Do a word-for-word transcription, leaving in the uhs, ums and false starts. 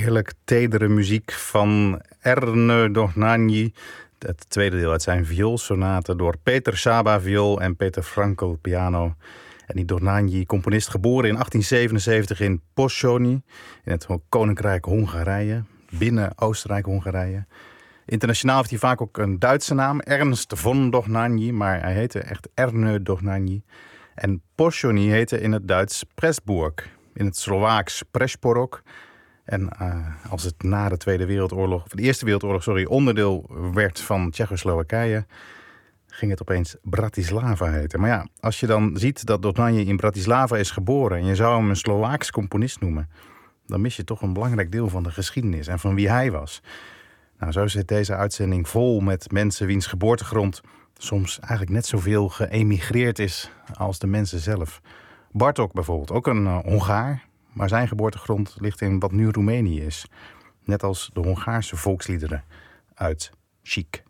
heerlijk tedere muziek van Erne Dohnányi. Het tweede deel uit zijn vioolsonate door Peter Saba viool en Peter Frankl piano. En die Dohnányi, componist, geboren in achttien zevenenzeventig in Pozsony, in het Koninkrijk Hongarije, binnen Oostenrijk-Hongarije. Internationaal heeft hij vaak ook een Duitse naam, Ernst von Dohnányi, maar hij heette echt Erne Dohnányi. En Pozsony heette in het Duits Pressburg, in het Slovaaks Presporok. En uh, als het na de Tweede Wereldoorlog, of de Eerste Wereldoorlog, sorry, onderdeel werd van Tsjechoslowakije, ging het opeens Bratislava heten. Maar ja, als je dan ziet dat Dohnányi in Bratislava is geboren en je zou hem een Slovaaks componist noemen, dan mis je toch een belangrijk deel van de geschiedenis en van wie hij was. Nou, zo zit deze uitzending vol met mensen wiens geboortegrond soms eigenlijk net zoveel geëmigreerd is als de mensen zelf. Bartók bijvoorbeeld, ook een uh, Hongaar, maar zijn geboortegrond ligt in wat nu Roemenië is. Net als de Hongaarse volksliederen uit Chic.